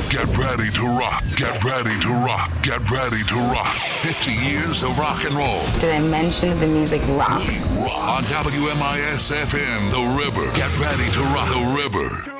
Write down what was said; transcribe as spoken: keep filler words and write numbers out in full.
Get ready to rock. Get ready to rock. Get ready to rock. fifty years of rock and roll. Did I mention the music rocks? On W M I S F M, The River. Get ready to rock. The River.